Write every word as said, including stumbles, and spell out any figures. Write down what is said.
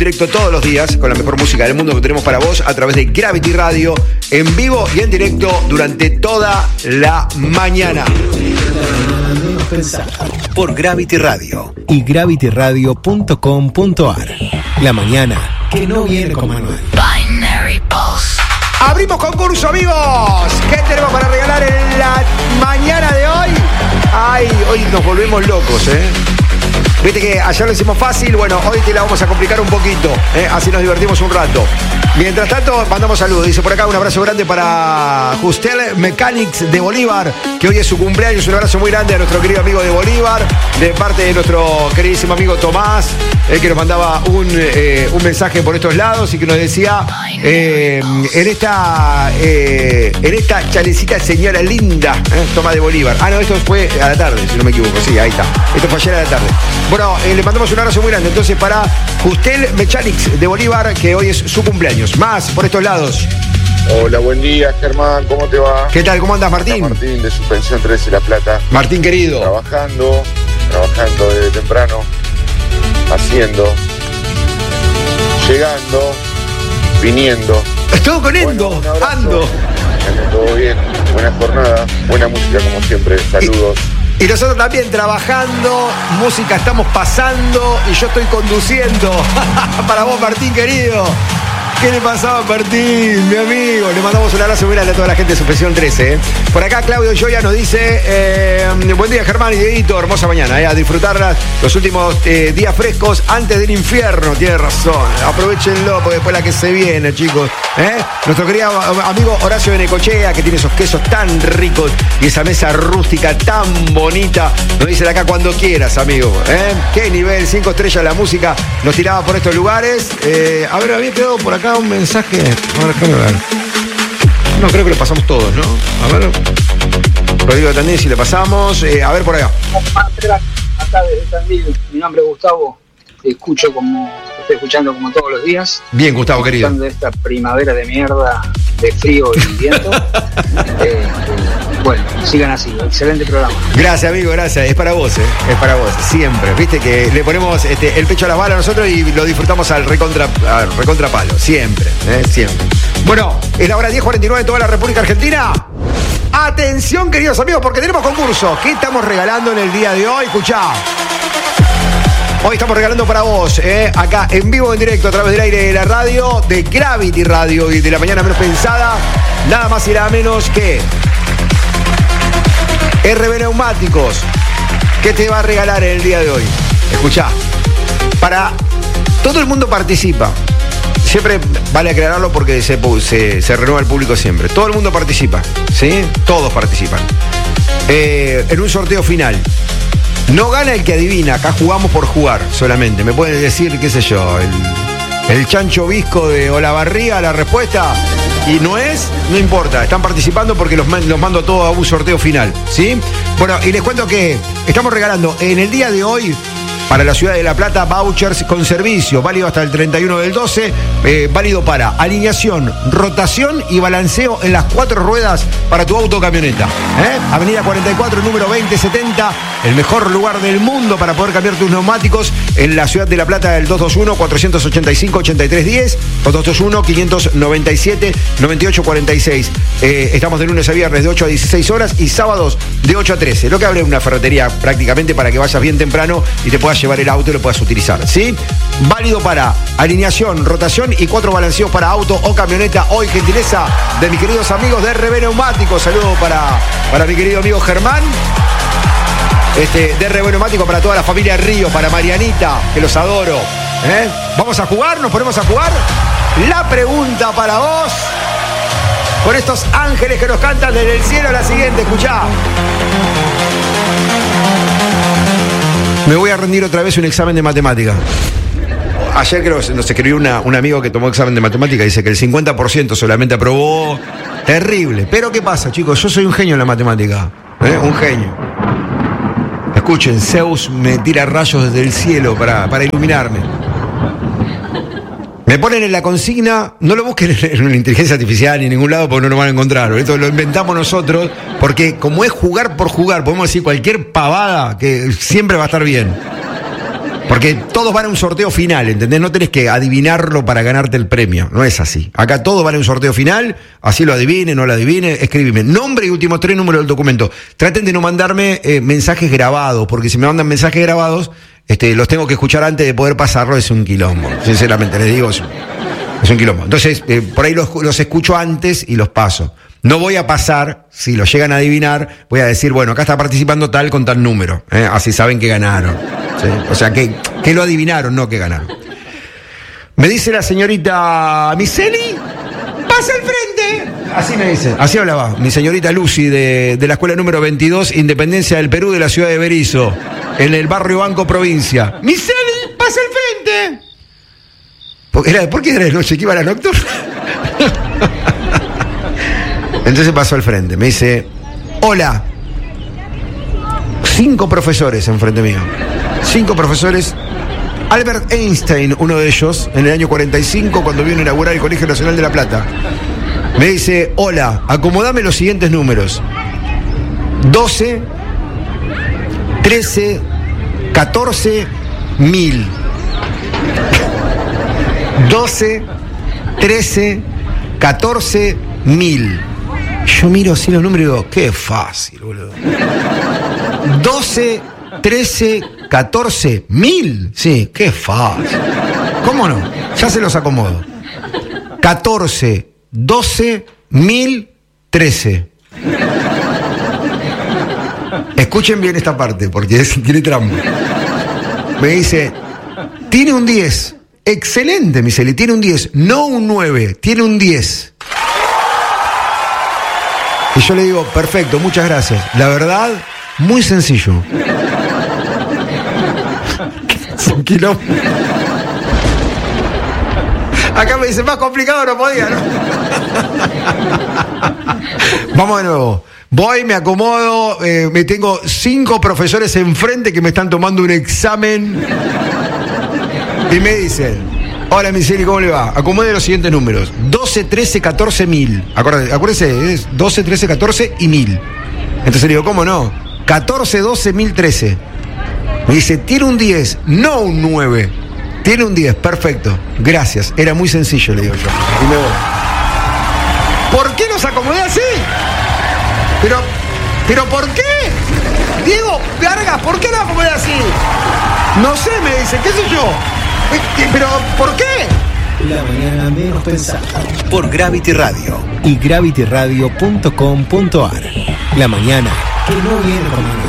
Directo todos los días con la mejor música del mundo que tenemos para vos a través de Gravity Radio, en vivo y en directo durante toda la mañana. Por Gravity Radio y gravity radio punto com punto a r. La mañana que no viene con manual. Binary Pulse. Abrimos concurso, amigos. ¿Qué tenemos para regalar en la mañana de hoy? Ay, hoy nos volvemos locos, ¿eh? Viste que ayer lo hicimos fácil, bueno, hoy te la vamos a complicar un poquito, ¿eh? Así nos divertimos un rato. Mientras tanto, mandamos saludos. Dice por acá un abrazo grande para Justel Mechanics de Bolívar, que hoy es su cumpleaños. Un abrazo muy grande a nuestro querido amigo de Bolívar, de parte de nuestro queridísimo amigo Tomás, eh, que nos mandaba un, eh, un mensaje por estos lados y que nos decía, eh, en esta eh, en esta chalecita señora linda, eh, Tomás de Bolívar. Ah, no, esto fue a la tarde, si no me equivoco. Sí, ahí está. Esto fue ayer a la tarde. Bueno, eh, le mandamos un abrazo muy grande entonces para Justel Mechanics de Bolívar, que hoy es su cumpleaños. Más por estos lados. Hola, buen día, Germán, ¿cómo te va? ¿Qué tal? ¿Cómo andas, Martín? Hola, Martín, de Suspensión trece La Plata. Martín, querido. Trabajando, trabajando desde temprano, haciendo, llegando, viniendo. Estoy con Endo, bueno, ando. Todo bien, buena jornada, buena música como siempre, saludos. Y, y nosotros también trabajando, música estamos pasando y yo estoy conduciendo. Para vos, Martín, querido. ¿Qué le pasaba a Martín, mi amigo? Le mandamos un abrazo muy grande a toda la gente de Suspensión trece. ¿eh? Por acá Claudio Joya nos dice, eh, buen día, Germán y Dieguito, hermosa mañana, eh, a disfrutar los últimos eh, días frescos antes del infierno. Tiene razón, aprovechenlo porque después la que se viene, chicos. ¿eh? Nuestro querido amigo Horacio de Necochea, que tiene esos quesos tan ricos y esa mesa rústica tan bonita, nos dice acá cuando quieras, amigo. ¿eh? Qué nivel, cinco estrellas la música, nos tiraba por estos lugares. Eh, a ver, había quedado por acá un mensaje. A ver, déjame ver. No, creo que lo pasamos todos, ¿no? A ver. Rodrigo también, si le pasamos. Eh, a ver por allá. Acá desde Tandil, mi nombre es Gustavo. Te escucho como, te estoy escuchando como todos los días. Bien, Gustavo, querido. De esta primavera de mierda, de frío y viento. eh, bueno, sigan así. Excelente programa. Gracias, amigo, gracias. Es para vos, ¿eh? Es para vos, siempre. Viste que le ponemos este, el pecho a las balas nosotros y lo disfrutamos al recontra, al recontra palo. Siempre, ¿eh? Siempre. Bueno, es la hora diez cuarenta y nueve de toda la República Argentina. Atención, queridos amigos, porque tenemos concurso. ¿Qué estamos regalando en el día de hoy? Escuchá. Hoy estamos regalando para vos, eh, acá en vivo, en directo, a través del aire de la radio, de Gravity Radio y de la mañana menos pensada, nada más y nada menos que R B Neumáticos. ¿Qué te va a regalar en el día de hoy? Escuchá, para todo el mundo participa. Siempre vale aclararlo porque se, se, se renueva el público siempre. Todo el mundo participa, ¿sí? Todos participan. Eh, en un sorteo final. No gana el que adivina, acá jugamos por jugar solamente. Me pueden decir, qué sé yo, el, el chancho visco de Olavarría, la respuesta, y no es, no importa, están participando porque los, los mando a todos a un sorteo final, ¿sí? Bueno, y les cuento que estamos regalando en el día de hoy, para la ciudad de La Plata, vouchers con servicio, válido hasta el treinta y uno del doce, eh, válido para alineación, rotación y balanceo en las cuatro ruedas para tu auto o camioneta. ¿eh? Avenida cuarenta y cuatro, número veinte setenta, el mejor lugar del mundo para poder cambiar tus neumáticos en la ciudad de La Plata, el dos dos uno, cuatro ocho cinco, ocho tres uno cero o dos dos uno, cinco nueve siete, nueve ocho cuatro seis. Eh, estamos de lunes a viernes de ocho a dieciséis horas y sábados de ocho a trece. Lo que abre una ferretería prácticamente para que vayas bien temprano y te puedas llevar el auto y lo puedas utilizar, ¿sí? Válido para alineación, rotación y cuatro balanceos para auto o camioneta. Hoy, gentileza de mis queridos amigos de R B Neumáticos. Saludos para, para mi querido amigo Germán. Este, de R B Neumáticos para toda la familia Río, para Marianita, que los adoro. ¿eh? Vamos a jugar, nos ponemos a jugar. La pregunta para vos, con estos ángeles que nos cantan desde el cielo, la siguiente, escuchá. Me voy a rendir otra vez un examen de matemática. Ayer creo que nos escribió una, un amigo que tomó examen de matemática y dice que el cincuenta por ciento solamente aprobó. Terrible. Pero ¿qué pasa, chicos? Yo soy un genio en la matemática. ¿eh? Un genio. Escuchen, Zeus me tira rayos desde el cielo para, para iluminarme. Me ponen en la consigna, no lo busquen en una inteligencia artificial ni en ningún lado porque no lo van a encontrar. Esto lo inventamos nosotros porque como es jugar por jugar, podemos decir cualquier pavada que siempre va a estar bien. Porque todos van a un sorteo final, ¿entendés? No tenés que adivinarlo para ganarte el premio. No es así. Acá todos van a un sorteo final, así lo adivine, no lo adivine, escríbeme. Nombre y últimos tres números del documento. Traten de no mandarme eh, mensajes grabados, porque si me mandan mensajes grabados, este, los tengo que escuchar antes de poder pasarlo, es un quilombo. Sinceramente, les digo, es, es un quilombo. Entonces, eh, por ahí los, los escucho antes y los paso. No voy a pasar, si lo llegan a adivinar, voy a decir, bueno, acá está participando tal con tal número, ¿eh? Así saben que ganaron. ¿Sí? O sea, que, que lo adivinaron, no que ganaron. Me dice la señorita Miseli, pasa al frente. Así me dice, así hablaba mi señorita Lucy de, de la escuela número veintidós, Independencia del Perú, de la ciudad de Berizo, en el barrio Banco Provincia. Miseli, pasa al frente. ¿Por, era, ¿por qué era de noche? ¿Que iba a la nocturna? Entonces pasó al frente, me dice, hola. Cinco profesores enfrente mío. Cinco profesores. Albert Einstein, uno de ellos, en el año cuarenta y cinco, cuando vino a inaugurar el Colegio Nacional de La Plata. Me dice, hola, acomodame los siguientes números. doce, trece, catorce, mil. doce, trece, catorce, mil. Yo miro así los números y digo, qué fácil, boludo. doce, trece, catorce, mil. Sí, qué fácil. ¿Cómo no? Ya se los acomodo. catorce, doce, mil, trece. Escuchen bien esta parte, porque es, tiene trampa. Me dice, tiene un diez. Excelente, Miseli, tiene un diez. No un nueve, tiene un diez. Y yo le digo, perfecto, muchas gracias. La verdad, muy sencillo. Un quilombo. Acá me dice, más complicado no podía, ¿no? Vamos de nuevo. Voy, me acomodo, eh, me tengo cinco profesores enfrente que me están tomando un examen. Y me dicen, hola Miseli, ¿cómo le va? Acomode los siguientes números. doce, trece, catorce, mil. Acuérdate, acuérdese, es doce, trece, catorce y mil. Entonces le digo, ¿cómo no? catorce, doce, mil, trece. Me dice, tiene un diez, no un nueve. Tiene un diez, perfecto. Gracias. Era muy sencillo, le digo yo. Y me voy. ¿Por qué los acomodé así? Pero, pero ¿por qué? Diego, Vargas, ¿por qué los acomodé así? No sé, me dice, ¿qué sé yo? Pero, ¿por qué? La mañana menos pensada. Por Gravity Radio. Y gravity radio punto com punto a r. La mañana que no viene con mañana.